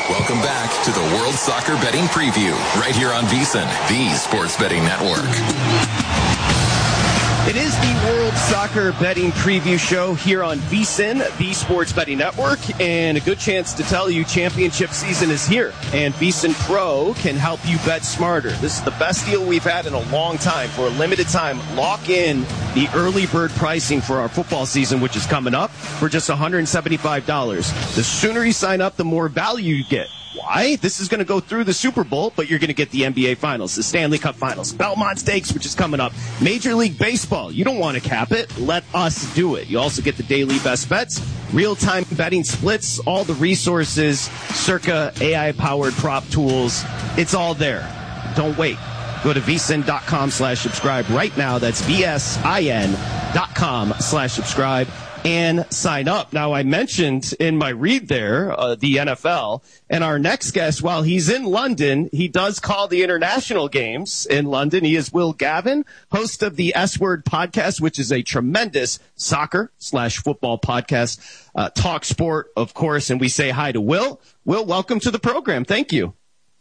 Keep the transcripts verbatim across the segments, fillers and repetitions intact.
Welcome back to the World Soccer Betting Preview, right here on VSiN, the Sports Betting Network. It is the World Soccer Betting Preview show here on VSiN, the Sports Betting Network, and a good chance to tell you championship season is here, and VSiN Pro can help you bet smarter. This is the best deal we've had in a long time. For a limited time, lock in the early bird pricing for our football season, which is coming up, for just one hundred seventy-five dollars. The sooner you sign up, the more value you get. Why? This is going to go through the Super Bowl, but you're going to get the N B A Finals, the Stanley Cup Finals, Belmont Stakes, which is coming up, Major League Baseball. You don't want to cap it. Let us do it. You also get the daily best bets, real-time betting splits, all the resources, circa A I-powered prop tools. It's all there. Don't wait. Go to vsin.com slash subscribe right now. That's V-S-I-N dot com slash subscribe. And sign up. Now, I mentioned in my read there, uh, the N F L, and our next guest, while he's in London, he does call the international games in London. He is Will Gavin, host of the S-Word podcast, which is a tremendous soccer slash football podcast, uh, talk sport, of course, and we say hi to Will. Will, welcome to the program. Thank you.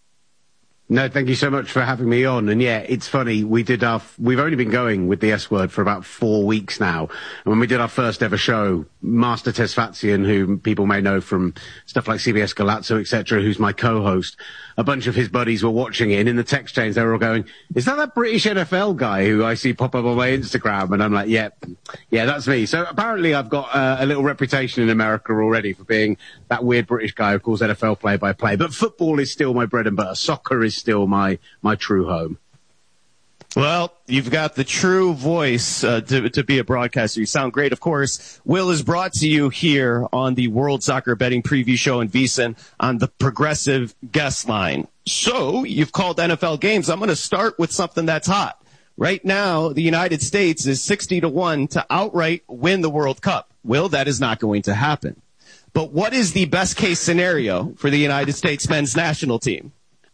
No, thank you so much for having me on. And yeah, it's funny. We did our, we've only been going with the S Word for about four weeks now. And when we did our first ever show, Master Tesfazian, who people may know from stuff like C B S Galazzo, et cetera, who's my co-host, a bunch of his buddies were watching it. And in the text chains, they were all going, is that that British N F L guy who I see pop up on my Instagram? And I'm like, yeah, yeah, that's me. So apparently I've got uh, a little reputation in America already for being that weird British guy who calls N F L play-by-play. But football is still my bread and butter. Soccer is still my my true home. Well, you've got the true voice uh, to, to be a broadcaster. You sound great. Of course, Will is brought to you here on the World Soccer Betting Preview Show in VSiN on the Progressive Guest Line. So you've called N F L games. I'm going to start with something that's hot. Right now, the United States is sixty to one to outright win the World Cup. Will, that is not going to happen. But what is the best case scenario for the United States men's national team?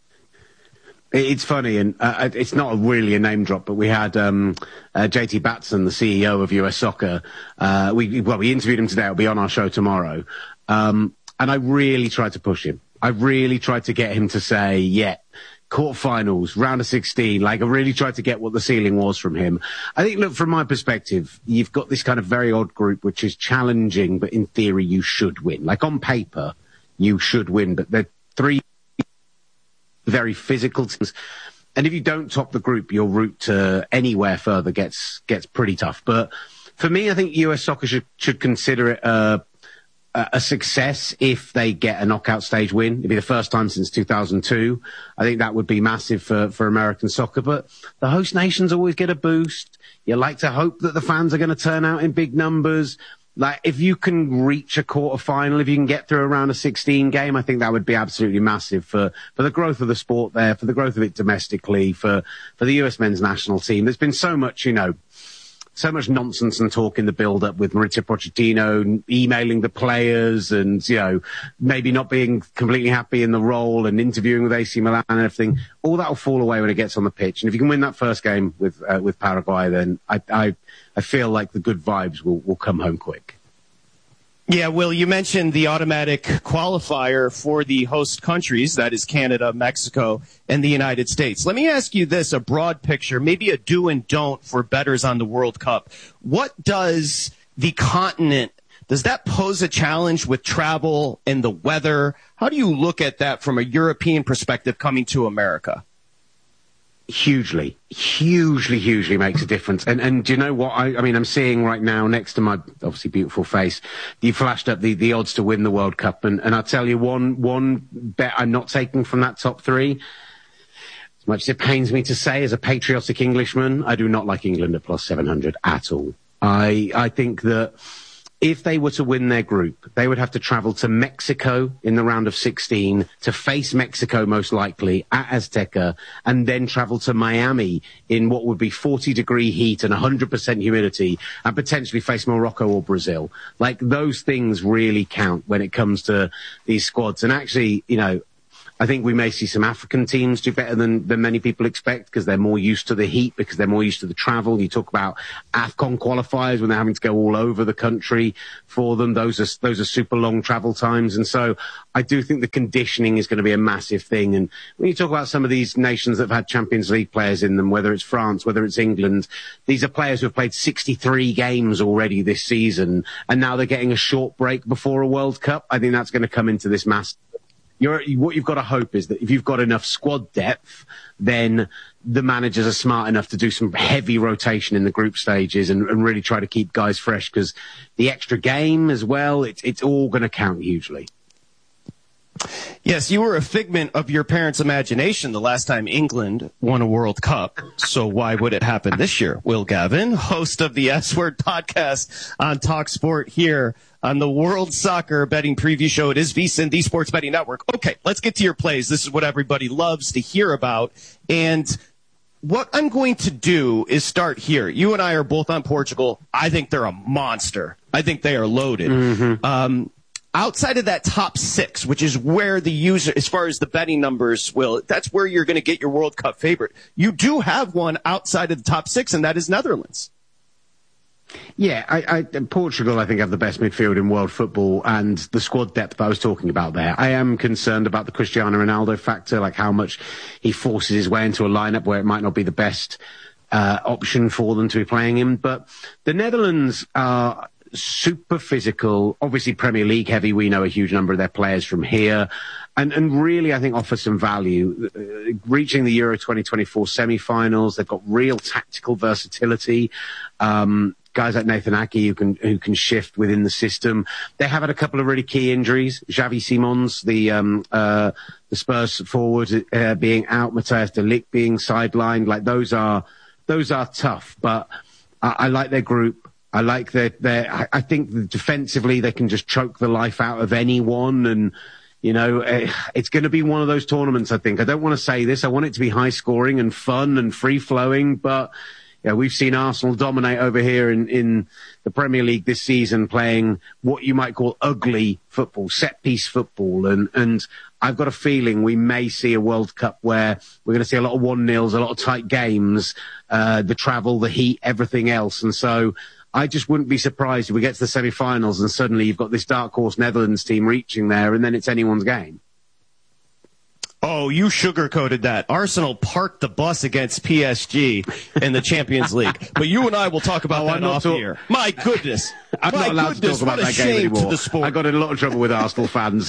It's funny, and uh, it's not really a name drop, but we had um, uh, J T Batson, the C E O of U S Soccer. Uh, we well, we interviewed him today. It'll be on our show tomorrow. Um, and I really tried to push him. I really tried to get him to say, yeah, quarterfinals, round of sixteen. Like, I really tried to get what the ceiling was from him. I think, look, from my perspective, you've got this kind of very odd group, which is challenging, but in theory, you should win. Like, on paper, you should win, but they're three very physical teams. And if you don't top the group, your route to anywhere further gets gets pretty tough. But for me, I think U S Soccer should, should consider it a, a success if they get a knockout stage win. It'd be the first time since two thousand two. I think that would be massive for, for American soccer. But the host nations always get a boost. You like to hope that the fans are going to turn out in big numbers. Like, if you can reach a quarterfinal, if you can get through a round of sixteen game, I think that would be absolutely massive for, for the growth of the sport there, for the growth of it domestically, for, for the U S men's national team. There's been so much, you know, so much nonsense and talk in the build-up with Maurizio Pochettino emailing the players and, you know, maybe not being completely happy in the role and interviewing with A C Milan and everything. All that will fall away when it gets on the pitch. And if you can win that first game with uh, with Paraguay, then I, I I feel like the good vibes will, will come home quick. Yeah, Will, you mentioned the automatic qualifier for the host countries, that is Canada, Mexico, and the United States. Let me ask you this, a broad picture, maybe a do and don't for bettors on the World Cup. What does the continent, does that pose a challenge with travel and the weather? How do you look at that from a European perspective coming to America? Hugely, hugely, hugely makes a difference. And and do you know what? I, I mean, I'm seeing right now next to my obviously beautiful face, you flashed up the, the odds to win the World Cup. And, and I'll tell you one, one bet I'm not taking from that top three. As much as it pains me to say, as a patriotic Englishman, I do not like England at plus seven hundred at all. I, I think that if they were to win their group, they would have to travel to Mexico in the round of sixteen to face Mexico most likely at Azteca, and then travel to Miami in what would be forty degree heat and one hundred percent humidity, and potentially face Morocco or Brazil. Like, those things really count when it comes to these squads. And actually, you know, I think we may see some African teams do better than, than many people expect because they're more used to the heat, because they're more used to the travel. You talk about AFCON qualifiers when they're having to go all over the country for them. Those are, those are super long travel times. And so I do think the conditioning is going to be a massive thing. And when you talk about some of these nations that have had Champions League players in them, whether it's France, whether it's England, these are players who have played sixty-three games already this season, and now they're getting a short break before a World Cup. I think that's going to come into this mass. You're, what you've got to hope is that if you've got enough squad depth, then the managers are smart enough to do some heavy rotation in the group stages and, and really try to keep guys fresh, because the extra game as well, it's, it's all going to count hugely. Yes, you were a figment of your parents' imagination the last time England won a World Cup. So why would it happen this year? Will Gavin, host of the S Word podcast on TalkSport here on the World Soccer Betting Preview Show. It is VSiN, the Sports Betting Network. Okay, let's get to your plays. This is what everybody loves to hear about. And what I'm going to do is start here. You and I are both on Portugal. I think they're a monster. I think they are loaded. Mm-hmm. Um, outside of that top six, which is where the user, as far as the betting numbers will, that's where you're going to get your World Cup favorite. You do have one outside of the top six, and that is Netherlands. Yeah, I, I, Portugal, I think, have the best midfield in world football, and the squad depth I was talking about there. I am concerned about the Cristiano Ronaldo factor, like how much he forces his way into a lineup where it might not be the best uh, option for them to be playing him. But the Netherlands are super physical, obviously Premier League heavy. We know a huge number of their players from here, and, and really, I think, offer some value. Uh, reaching the Euro twenty twenty-four semi-finals, they've got real tactical versatility. Um, Guys like Nathan Ake who can who can shift within the system. They have had a couple of really key injuries. Xavi Simons, the um, uh, the Spurs forward, uh, being out. Matthias de Ligt being sidelined. Like those are those are tough. But I, I like their group. I like their their. I, I think defensively they can just choke the life out of anyone. And you know, it's going to be one of those tournaments. I think. I don't want to say this. I want it to be high scoring and fun and free flowing, but. Yeah, we've seen Arsenal dominate over here in, in the Premier League this season, playing what you might call ugly football, set-piece football. And, and I've got a feeling we may see a World Cup where we're going to see a lot of one-nils, a lot of tight games, uh, the travel, the heat, everything else. And so I just wouldn't be surprised if we get to the semi-finals and suddenly you've got this dark horse Netherlands team reaching there, and then it's anyone's game. Oh, you sugarcoated that. Arsenal parked the bus against P S G in the Champions League. But you and I will talk about oh, that off talk- here. My goodness. I'm My not allowed goodness, to talk about that game anymore. The sport. I got in a lot of trouble with Arsenal fans.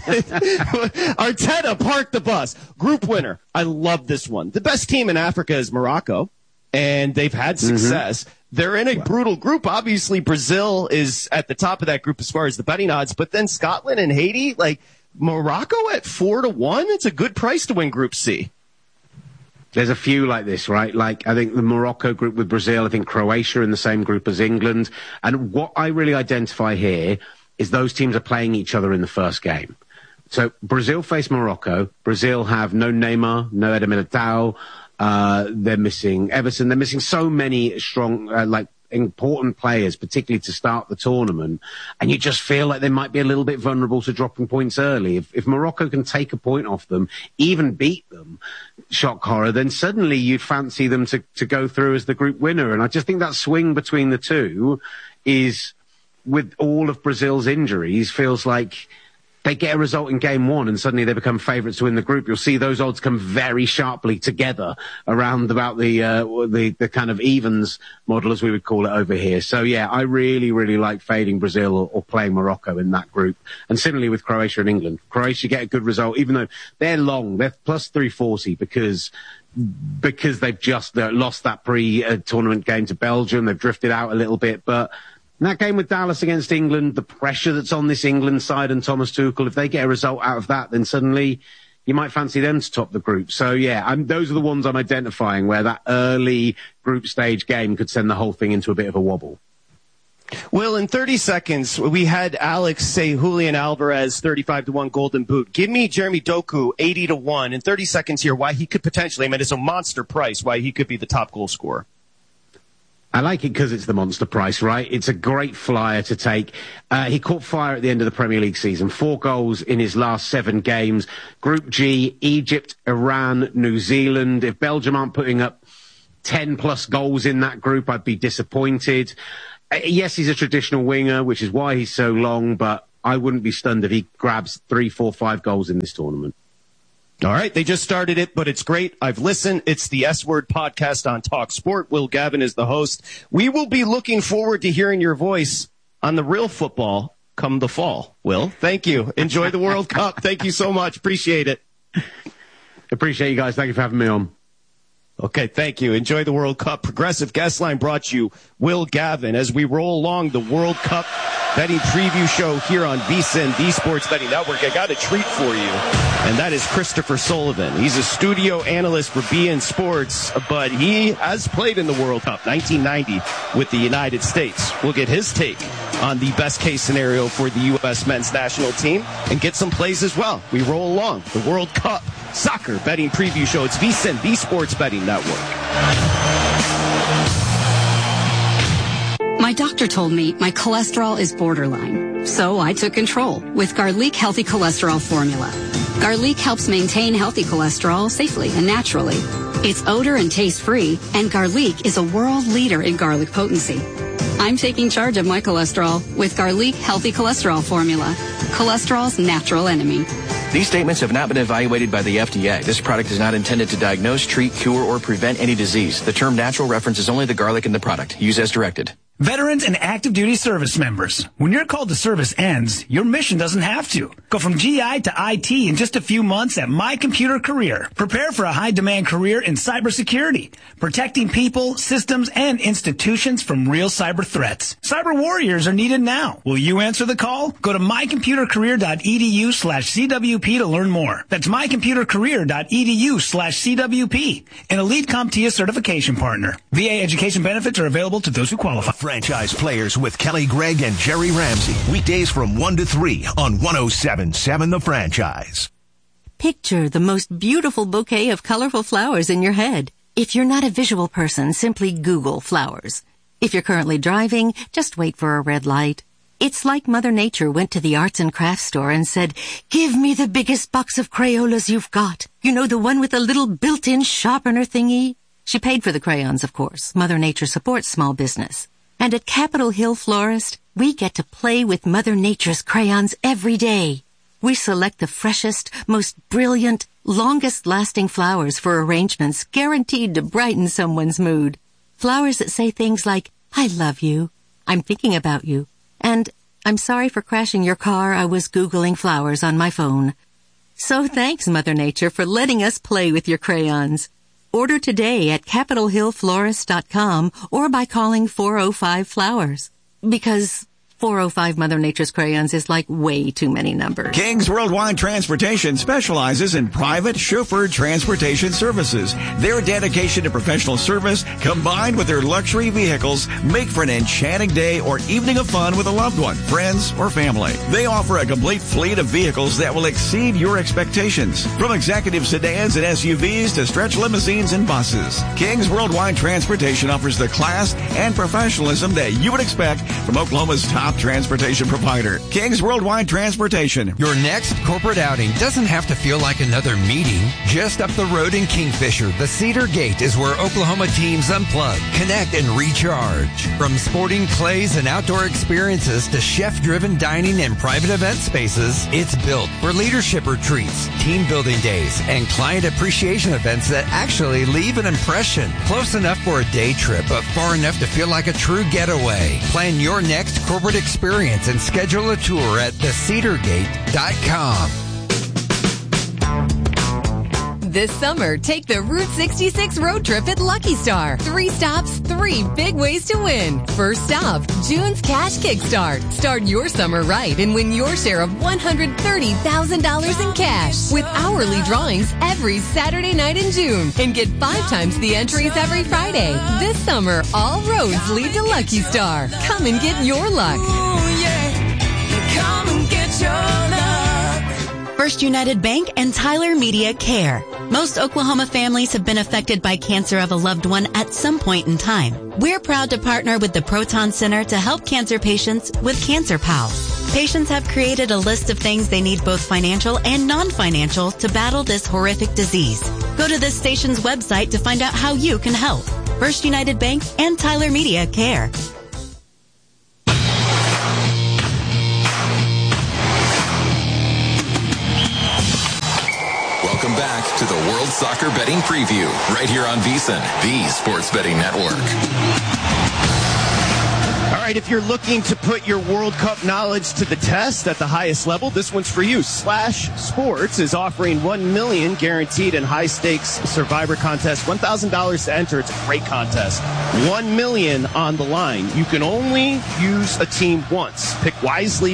Arteta parked the bus. Group winner. I love this one. The best team in Africa is Morocco, and they've had success. Mm-hmm. They're in a wow. brutal group. Obviously, Brazil is at the top of that group as far as the betting odds, but then Scotland and Haiti, like, Morocco at four to one. It's a good price to win Group C. There's a few like this, right? Like, I think the Morocco group with Brazil, I think Croatia in the same group as England. And what I really identify here is those teams are playing each other in the first game. So Brazil face Morocco. Brazil have no Neymar, no Eder Militao. Uh, they're missing Everton. They're missing so many strong, uh, like, important players, particularly to start the tournament, and you just feel like they might be a little bit vulnerable to dropping points early. If, if Morocco can take a point off them, even beat them, shock horror, then suddenly you'd fancy them to, to go through as the group winner. And I just think that swing between the two is, with all of Brazil's injuries, feels like they get a result in game one and suddenly they become favourites to win the group. You'll see those odds come very sharply together around about the, uh, the, the kind of evens model, as we would call it over here. So yeah, I really, really like fading Brazil or, or playing Morocco in that group. And similarly with Croatia and England. Croatia get a good result, even though they're long, they're plus three forty because, because they've just uh, lost that pre-tournament game to Belgium. They've drifted out a little bit, but in that game with Dallas against England, the pressure that's on this England side and Thomas Tuchel, if they get a result out of that, then suddenly you might fancy them to top the group. So, yeah, I'm, those are the ones I'm identifying where that early group stage game could send the whole thing into a bit of a wobble. Well, in thirty seconds, we had Alex say Julian Alvarez, thirty-five to one Golden Boot. Give me Jeremy Doku, eighty to one. In thirty seconds here, why he could potentially, I mean, it's a monster price, why he could be the top goal scorer. I like it because it's the monster price, right? It's a great flyer to take. Uh, he caught fire at the end of the Premier League season. Four goals in his last seven games. Group G, Egypt, Iran, New Zealand. If Belgium aren't putting up ten plus goals in that group, I'd be disappointed. Uh, yes, he's a traditional winger, which is why he's so long, but I wouldn't be stunned if he grabs three, four, five goals in this tournament. All right, they just started it, but it's great. I've listened. It's the S-Word podcast on Talk Sport. Will Gavin is the host. We will be looking forward to hearing your voice on the real football come the fall. Will, thank you. Enjoy the World Cup. Thank you so much. Appreciate it. Appreciate you guys. Thank you for having me on. Okay, thank you. Enjoy the World Cup. Progressive Guest Line brought you Will Gavin as we roll along the World Cup betting preview show here on VSiN, the Sports Betting Network. I got a treat for you, and that is Christopher Sullivan. He's a studio analyst for B N Sports, but he has played in the World Cup nineteen ninety with the United States. We'll get his take on the best case scenario for the U S men's national team and get some plays as well. We roll along the World Cup soccer betting preview show. It's VSiN, the Sports Betting Network. My doctor told me my cholesterol is borderline, so I took control with Garlic Healthy Cholesterol Formula. Garlic helps maintain healthy cholesterol safely and naturally. It's odor and taste-free, and Garlic is a world leader in garlic potency. I'm taking charge of my cholesterol with Garlic Healthy Cholesterol Formula, cholesterol's natural enemy. These statements have not been evaluated by the F D A. This product is not intended to diagnose, treat, cure, or prevent any disease. The term natural references only the garlic in the product. Use as directed. Veterans and active duty service members, when your call to service ends, your mission doesn't have to. Go from G I to I T in just a few months at My Computer Career. Prepare for a high-demand career in cybersecurity, protecting people, systems, and institutions from real cyber threats. Cyber warriors are needed now. Will you answer the call? Go to mycomputercareer.edu slash CWP to learn more. That's mycomputercareer.edu slash CWP, an Elite CompTIA certification partner. V A education benefits are available to those who qualify. Franchise Players with Kelly Gregg and Jerry Ramsey. Weekdays from one to three on one oh seven point seven The Franchise. Picture the most beautiful bouquet of colorful flowers in your head. If you're not a visual person, simply Google flowers. If you're currently driving, just wait for a red light. It's like Mother Nature went to the arts and crafts store and said, "Give me the biggest box of Crayolas you've got. You know, the one with the little built-in sharpener thingy?" She paid for the crayons, of course. Mother Nature supports small business. And at Capitol Hill Florist, we get to play with Mother Nature's crayons every day. We select the freshest, most brilliant, longest-lasting flowers for arrangements guaranteed to brighten someone's mood. Flowers that say things like, "I love you," "I'm thinking about you," and "I'm sorry for crashing your car, I was Googling flowers on my phone." So thanks, Mother Nature, for letting us play with your crayons. Order today at capitol hill florist dot com or by calling four oh five flowers. Because four oh five Mother Nature's crayons is like way too many numbers. King's Worldwide Transportation specializes in private chauffeured transportation services. Their dedication to professional service combined with their luxury vehicles make for an enchanting day or evening of fun with a loved one, friends, or family. They offer a complete fleet of vehicles that will exceed your expectations. From executive sedans and S U Vs to stretch limousines and buses, King's Worldwide Transportation offers the class and professionalism that you would expect from Oklahoma's top transportation provider, King's Worldwide Transportation. Your next corporate outing doesn't have to feel like another meeting. Just up the road in Kingfisher, the Cedar Gate is where Oklahoma teams unplug, connect, and recharge. From sporting clays and outdoor experiences to chef-driven dining and private event spaces, it's built for leadership retreats, team building days, and client appreciation events that actually leave an impression. Close enough for a day trip, but far enough to feel like a true getaway. Plan your next corporate experience and schedule a tour at the cedar gate dot com. This summer, take the Route sixty-six road trip at Lucky Star. Three stops, three big ways to win. First stop, June's Cash Kickstart. Start your summer right and win your share of one hundred thirty thousand dollars in cash with hourly drawings every Saturday night in June. And get five times the entries every Friday. This summer, all roads lead to Lucky Star. Come and get your luck. Ooh, yeah. Come and get your luck. First United Bank and Tyler Media Care. Most Oklahoma families have been affected by cancer of a loved one at some point in time. We're proud to partner with the Proton Center to help cancer patients with Cancer Pals. Patients have created a list of things they need, both financial and non-financial, to battle this horrific disease. Go to this station's website to find out how you can help. First United Bank and Tyler Media care. Welcome back to the World Soccer Betting Preview, right here on VSiN, the Sports Betting Network. All right, if you're looking to put your World Cup knowledge to the test at the highest level, this one's for you. Slash Sports is offering one million dollars guaranteed in high-stakes Survivor contest. one thousand dollars to enter. It's a great contest. one million dollars on the line. You can only use a team once. Pick wisely